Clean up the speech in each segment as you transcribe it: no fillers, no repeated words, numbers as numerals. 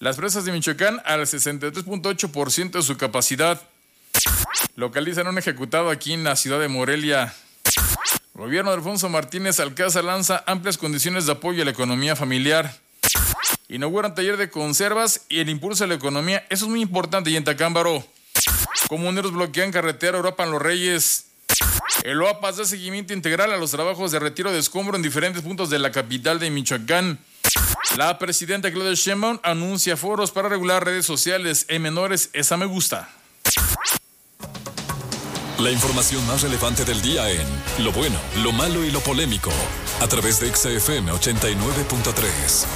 Las presas de Michoacán al 63.8% de su capacidad. Localizan un ejecutado aquí en la ciudad de Morelia. Gobierno de Alfonso Martínez Alcázar lanza amplias condiciones de apoyo a la economía familiar. Inauguran taller de conservas y el impulso a la economía. Eso es muy importante. Y en Tacámbaro, comuneros bloquean carretera Europa en Los Reyes. El OAPAS da seguimiento integral a los trabajos de retiro de escombro en diferentes puntos de la capital de Michoacán. La presidenta Claudia Sheinbaum anuncia foros para regular redes sociales en menores. Esa me gusta. La información más relevante del día en Lo Bueno, Lo Malo y Lo Polémico, a través de XFM 89.3.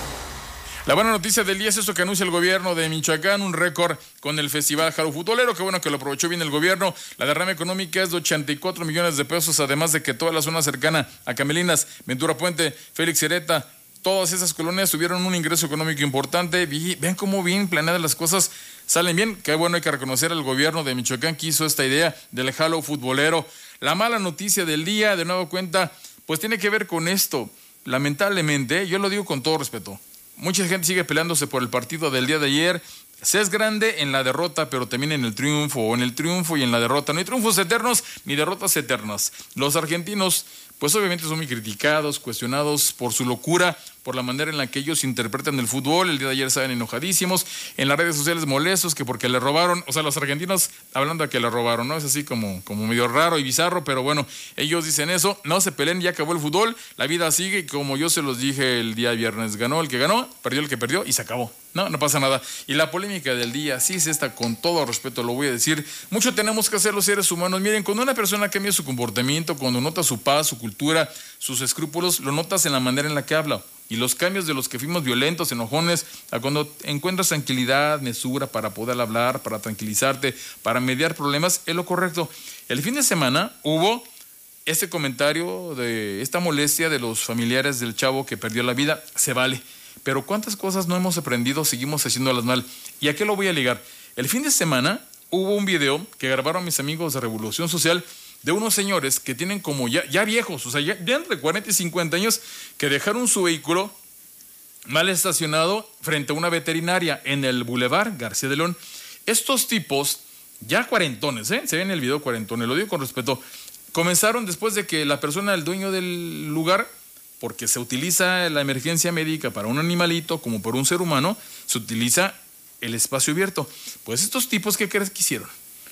La buena noticia del día es esto que anuncia el gobierno de Michoacán, un récord con el Festival Jaro Futbolero, que bueno que lo aprovechó bien el gobierno. La derrama económica es de 84 millones de pesos, además de que toda la zona cercana a Camelinas, Ventura Puente, Félix Hereta, todas esas colonias tuvieron un ingreso económico importante. Vean cómo bien planeadas las cosas, salen bien. Qué bueno, hay que reconocer al gobierno de Michoacán que hizo esta idea del Jaro Futbolero. La mala noticia del día, de nuevo cuenta, pues tiene que ver con esto. Lamentablemente, yo lo digo con todo respeto, mucha gente sigue peleándose por el partido del día de ayer. Se es grande en la derrota, pero también en el triunfo, o en el triunfo y en la derrota. No hay triunfos eternos ni derrotas eternas. Los argentinos, pues obviamente son muy criticados, cuestionados por su locura, por la manera en la que ellos interpretan el fútbol. El día de ayer estaban enojadísimos, en las redes sociales molestos, que porque le robaron, o sea, los argentinos hablando de que le robaron, ¿no? Es así como medio raro y bizarro, pero bueno, ellos dicen eso, no se peleen, ya acabó el fútbol, la vida sigue, y como yo se los dije el día viernes, ganó el que ganó, perdió el que perdió, y se acabó. No pasa nada. Y la polémica del día, sí es esta, con todo respeto lo voy a decir, mucho tenemos que hacer los seres humanos. Miren, cuando una persona cambia su comportamiento, cuando nota su paz, su cultura, sus escrúpulos, lo notas en la manera en la que habla. Y los cambios de los que fuimos violentos, enojones, a cuando encuentras tranquilidad, mesura para poder hablar, para tranquilizarte, para mediar problemas, es lo correcto. El fin de semana hubo este comentario de esta molestia de los familiares del chavo que perdió la vida. Se vale. Pero ¿cuántas cosas no hemos aprendido? Seguimos haciéndolas mal. ¿Y a qué lo voy a ligar? El fin de semana hubo un video que grabaron mis amigos de Revolución Social de unos señores que tienen como ya viejos, o sea, ya entre 40 y 50 años, que dejaron su vehículo mal estacionado frente a una veterinaria en el Boulevard García de León. Estos tipos, ya cuarentones, se ve en el video cuarentones, lo digo con respeto, comenzaron después de que la persona, el dueño del lugar, porque se utiliza la emergencia médica para un animalito como por un ser humano, se utiliza el espacio abierto. Pues estos tipos, ¿qué crees que hicieron?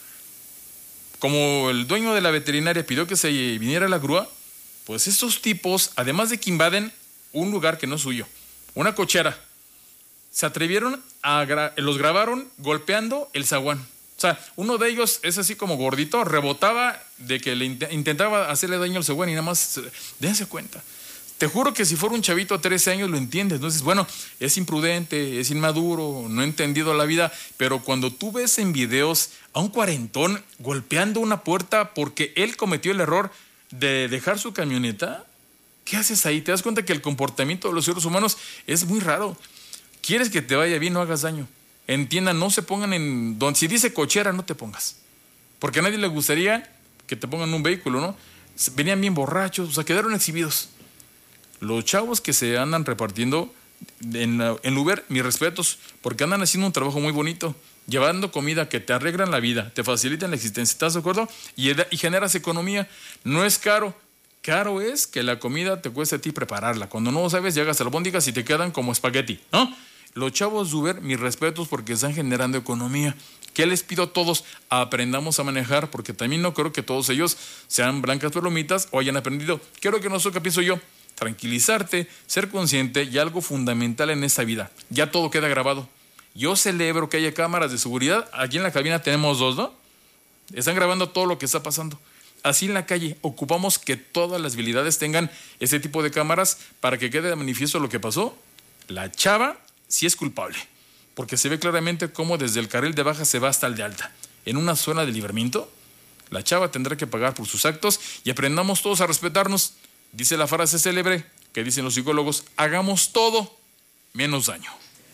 Como el dueño de la veterinaria pidió que se viniera la grúa, pues estos tipos, además de que invaden un lugar que no es suyo, una cochera, se atrevieron los grabaron golpeando el zaguán. O sea, uno de ellos es así como gordito, rebotaba de que le intentaba hacerle daño al zaguán y nada más, dense cuenta. Te juro que si fuera un chavito de 13 años lo entiendes. Entonces, bueno, es imprudente, es inmaduro, no ha entendido la vida. Pero cuando tú ves en videos a un cuarentón golpeando una puerta porque él cometió el error de dejar su camioneta, ¿qué haces ahí? Te das cuenta que el comportamiento de los seres humanos es muy raro. ¿Quieres que te vaya bien? No hagas daño. Entiendan, no se pongan en... si dice cochera, no te pongas. Porque a nadie le gustaría que te pongan un vehículo, ¿no? Venían bien borrachos, o sea, quedaron exhibidos. Los chavos que se andan repartiendo en Uber, mis respetos, porque andan haciendo un trabajo muy bonito, llevando comida que te arreglan la vida, te facilitan la existencia, ¿estás de acuerdo? Y generas economía. No es caro. Caro es que la comida te cueste a ti prepararla. Cuando no lo sabes, llegas a albóndigas y te quedan como espagueti, ¿no? Los chavos de Uber, mis respetos, porque están generando economía. ¿Qué les pido a todos? Aprendamos a manejar, porque también no creo que todos ellos sean blancas palomitas o hayan aprendido. Creo que no sé qué pienso yo. Tranquilizarte, ser consciente y algo fundamental en esta vida. Ya todo queda grabado. Yo celebro que haya cámaras de seguridad. Aquí en la cabina tenemos 2, ¿no? Están grabando todo lo que está pasando. Así en la calle ocupamos que todas las vialidades tengan ese tipo de cámaras para que quede de manifiesto lo que pasó. La chava sí es culpable, porque se ve claramente cómo desde el carril de baja se va hasta el de alta. En una zona de libramiento, la chava tendrá que pagar por sus actos y aprendamos todos a respetarnos. Dice la frase célebre que dicen los psicólogos: hagamos todo menos daño.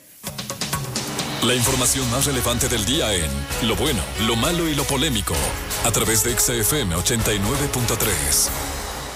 La información más relevante del día en Lo Bueno, Lo Malo y Lo Polémico, a través de XFM 89.3.